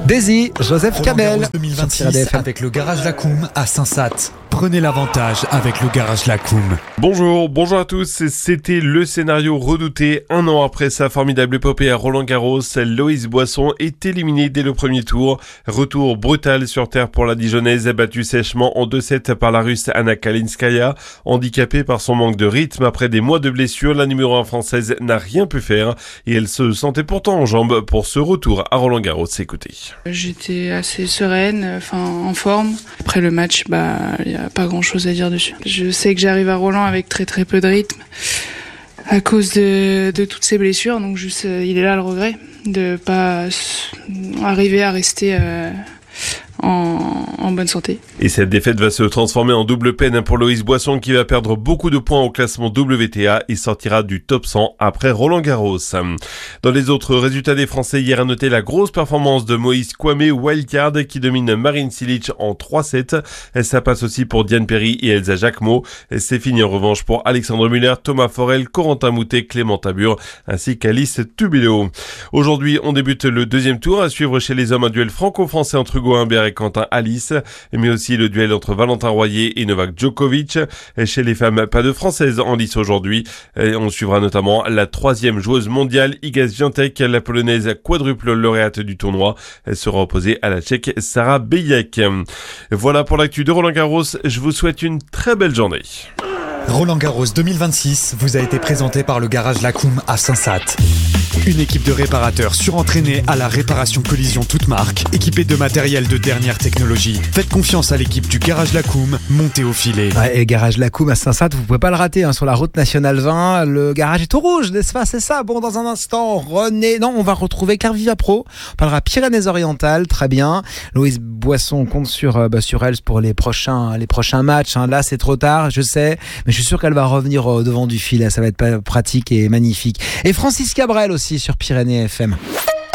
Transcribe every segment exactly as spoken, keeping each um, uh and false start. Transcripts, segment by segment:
Daisy, Joseph Kamel. deux mille vingt-six avec le Garage Lacoum à Saint-Sath. Prenez l'avantage avec le Garage Lacoum. Bonjour, bonjour à tous. C'était le scénario redouté. Un an après sa formidable épopée à Roland-Garros, Loïs Boisson est éliminé dès le premier tour. Retour brutal sur terre pour la Dijonnaise, battue sèchement en deux sept par la Russe Anna Kalinskaya. Handicapée par son manque de rythme après des mois de blessures, la numéro un française n'a rien pu faire et elle se sentait pourtant en jambes pour ce retour à Roland-Garros. Écoutez. J'étais assez sereine, enfin en forme. Après le match, bah il y a pas grand chose à dire dessus. Je sais que j'arrive à Roland avec très très peu de rythme à cause de, de toutes ces blessures, donc juste il est là le regret de pas arriver à rester euh, en, en bonne santé. Et cette défaite va se transformer en double peine pour Loïs Boisson qui va perdre beaucoup de points au classement W T A et sortira du top cent après Roland-Garros. Dans les autres résultats des Français, hier à noter la grosse performance de Moïse Kouamé Wildcard qui domine Marin Cilic en trois sept. Ça passe aussi pour Diane Perry et Elsa Jacquemot. C'est fini en revanche pour Alexandre Muller, Thomas Forel, Corentin Moutet, Clément Tabur ainsi qu'Alice Tubilo. Aujourd'hui, on débute le deuxième tour à suivre chez les hommes un duel franco-français entre Hugo Humbert et Quentin Alice, mais aussi le duel entre Valentin Royer et Novak Djokovic. Chez les femmes, pas de française en lice aujourd'hui. Et on suivra notamment la troisième joueuse mondiale, Iga Świątek, la polonaise quadruple lauréate du tournoi. Elle sera opposée à la tchèque Sara Bejek. Voilà pour l'actu de Roland-Garros. Je vous souhaite une très belle journée. Roland-Garros deux mille vingt-six vous a été présenté par le Garage Lacoum à Saint-Sath. Une équipe de réparateurs surentraînés à la réparation collision toute marque, équipée de matériel de dernière technologie. Faites confiance à l'équipe du Garage Lacoum, montez au filet. Ouais, et Garage Lacoum à Saint-Sath, vous pouvez pas le rater hein, sur la route nationale vingt. Le garage est tout rouge, n'est-ce pas? C'est ça. Bon, dans un instant, René. Non, on va retrouver Carviva Pro. On parlera Pyrénées-Orientales, très bien. Loïs Boisson compte sur euh, bah, sur elle pour les prochains les prochains matchs. Hein. Là, c'est trop tard, je sais, mais je suis sûr qu'elle va revenir au devant du filet. Ça va être pas pratique et magnifique. Et Francis Cabrel aussi sur Pyrénées F M.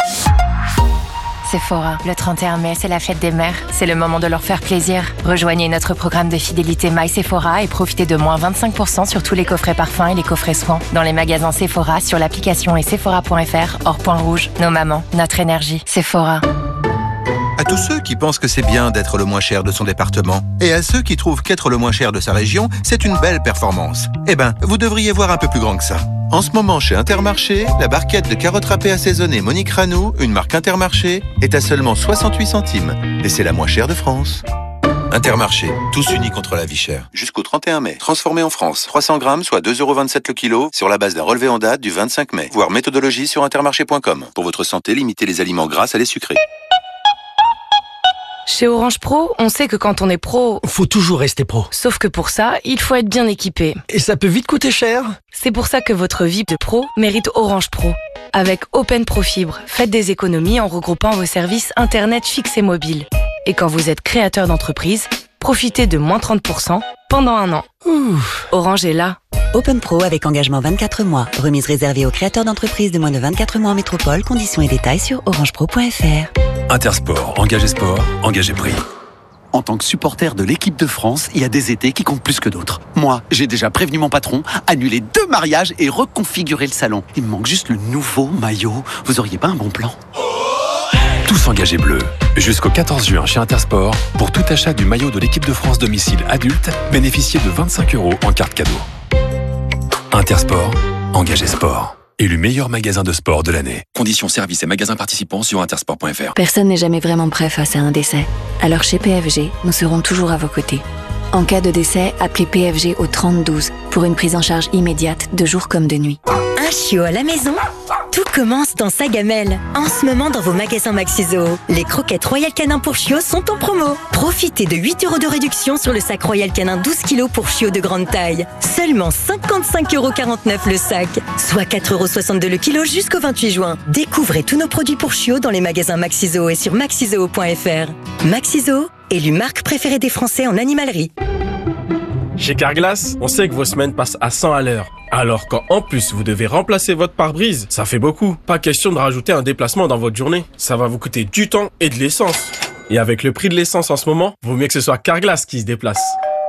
Sephora, le trente et un mai, c'est la fête des mères. C'est le moment de leur faire plaisir. Rejoignez notre programme de fidélité My Sephora et profitez de moins vingt-cinq pour cent sur tous les coffrets parfums et les coffrets soins. Dans les magasins Sephora, sur l'application et sephora point f r, hors point rouge. Nos mamans, notre énergie. Sephora. À tous ceux qui pensent que c'est bien d'être le moins cher de son département, et à ceux qui trouvent qu'être le moins cher de sa région, c'est une belle performance. Eh ben, vous devriez voir un peu plus grand que ça. En ce moment, chez Intermarché, la barquette de carottes râpées assaisonnées Monique Ranou, une marque Intermarché, est à seulement soixante-huit centimes. Et c'est la moins chère de France. Intermarché, tous unis contre la vie chère. Jusqu'au trente et un mai. Transformé en France. trois cents grammes, soit deux euros vingt-sept le kilo, sur la base d'un relevé en date du vingt-cinq mai. Voir méthodologie sur intermarché point com. Pour votre santé, limitez les aliments gras à les sucrés. Chez Orange Pro, on sait que quand on est pro... faut toujours rester pro. Sauf que pour ça, il faut être bien équipé. Et ça peut vite coûter cher. C'est pour ça que votre V I P de pro mérite Orange Pro. Avec Open Pro Fibre, faites des économies en regroupant vos services Internet fixe et mobile. Et quand vous êtes créateur d'entreprise, profitez de moins trente pour cent pendant un an. Ouh. Orange est là. Open Pro avec engagement vingt-quatre mois. Remise réservée aux créateurs d'entreprises de moins de vingt-quatre mois en métropole. Conditions et détails sur orange pro point f r. Intersport, engagé sport, engagé prix. En tant que supporter de l'équipe de France, il y a des étés qui comptent plus que d'autres. Moi, j'ai déjà prévenu mon patron, annulé deux mariages et reconfiguré le salon. Il me manque juste le nouveau maillot. Vous auriez pas un bon plan ? Tous engagés bleus. Jusqu'au quatorze juin chez Intersport, pour tout achat du maillot de l'équipe de France domicile adulte, bénéficiez de vingt-cinq euros en carte cadeau. Intersport, engagé sport. Élu meilleur magasin de sport de l'année. Conditions, services et magasins participants sur intersport point f r. Personne n'est jamais vraiment prêt face à un décès. Alors chez P F G, nous serons toujours à vos côtés. En cas de décès, appelez P F G au trente douze pour une prise en charge immédiate de jour comme de nuit. Un chiot à la maison ? Tout commence dans sa gamelle. En ce moment, dans vos magasins Maxi-Zoo, les croquettes Royal Canin pour chiots sont en promo. Profitez de huit euros de réduction sur le sac Royal Canin douze kilos pour chiots de grande taille. Seulement cinquante-cinq euros quarante-neuf le sac, soit quatre euros soixante-deux le kilo jusqu'au vingt-huit juin. Découvrez tous nos produits pour chiots dans les magasins Maxi-Zoo et sur maxizoo point f r. Maxi-Zoo, élu marque préférée des Français en animalerie. Chez Carglass, on sait que vos semaines passent à cent à l'heure. Alors quand en plus vous devez remplacer votre pare-brise, ça fait beaucoup. Pas question de rajouter un déplacement dans votre journée. Ça va vous coûter du temps et de l'essence. Et avec le prix de l'essence en ce moment, vaut mieux que ce soit Carglass qui se déplace.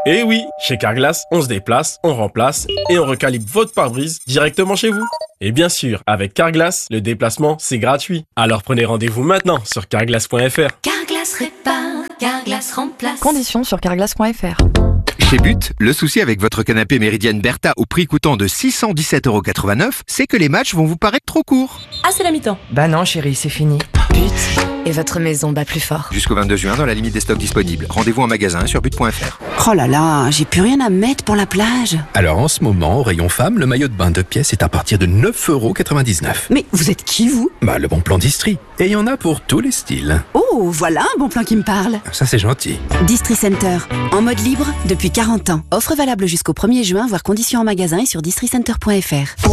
Et oui, chez Carglass, on se déplace, on remplace et on recalibre votre pare-brise directement chez vous. Et bien sûr, avec Carglass, le déplacement, c'est gratuit. Alors prenez rendez-vous maintenant sur carglass point f r. Carglass répare, Carglass remplace. Conditions sur carglass point f r. Chez But, le souci avec votre canapé Méridienne Bertha au prix coûtant de six cent dix-sept euros quatre-vingt-neuf, c'est que les matchs vont vous paraître trop courts. Ah, c'est la mi-temps. Bah non chérie, c'est fini. But, et votre maison bat plus fort. Jusqu'au vingt-deux juin, dans la limite des stocks disponibles. Rendez-vous en magasin sur but point f r. Oh là là, j'ai plus rien à mettre pour la plage. Alors en ce moment, au rayon femme, le maillot de bain deux pièces est à partir de neuf euros quatre-vingt-dix-neuf. Mais vous êtes qui, vous? Bah le bon plan d'Istrie. Et il y en a pour tous les styles. Oh, voilà un bon plan qui me parle. Ça c'est gentil. Distri Center, en mode libre depuis quarante ans. Offre valable jusqu'au premier juin, voire conditions en magasin et sur distri center point f r.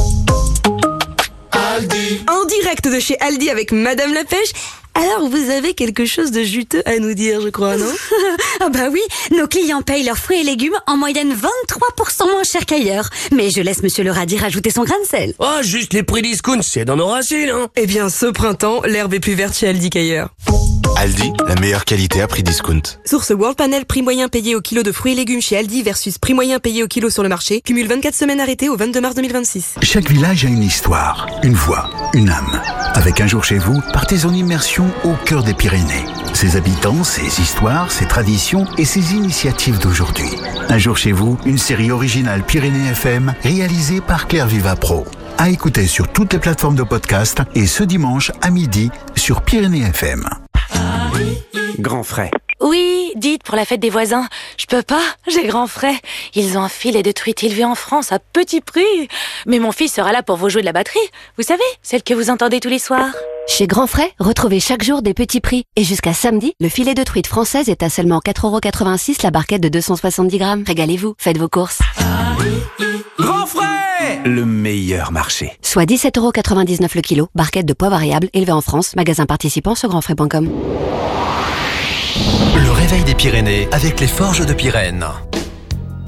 Aldi. En direct de chez Aldi avec Madame la Pêche. Alors, vous avez quelque chose de juteux à nous dire, je crois, non? Ah bah oui, nos clients payent leurs fruits et légumes en moyenne vingt-trois pour cent moins cher qu'ailleurs. Mais je laisse Monsieur le radis rajouter son grain de sel. Oh, juste les prix discount, c'est dans nos racines, hein. Eh bien, ce printemps, l'herbe est plus verte chez Aldi qu'ailleurs. Aldi, la meilleure qualité à prix discount. Source World Panel, prix moyen payé au kilo de fruits et légumes chez Aldi versus prix moyen payé au kilo sur le marché. Cumule vingt-quatre semaines arrêtées au vingt-deux mars deux mille vingt-six. Chaque village a une histoire, une voix, une âme. Avec Un jour chez vous, partez en immersion au cœur des Pyrénées. Ses habitants, ses histoires, ses traditions et ses initiatives d'aujourd'hui. Un jour chez vous, une série originale Pyrénées F M réalisée par Claire Viva Pro. À écouter sur toutes les plateformes de podcast et ce dimanche à midi sur Pyrénées F M. Grand frais. Oui, dites, pour la fête des voisins. Je peux pas, j'ai grand frais. Ils ont un filet de truite élevé en France à petit prix. Mais mon fils sera là pour vous jouer de la batterie. Vous savez, celle que vous entendez tous les soirs. Chez Grand Frais, retrouvez chaque jour des petits prix. Et jusqu'à samedi, le filet de truite française est à seulement quatre euros quatre-vingt-six la barquette de deux cent soixante-dix grammes. Régalez-vous, faites vos courses. Grand frais, le meilleur marché. Soit dix-sept euros quatre-vingt-dix-neuf le kilo, barquette de pois variable élevée en France, magasin participant sur grand frais point com. Le réveil des Pyrénées avec les Forges de Pyrène.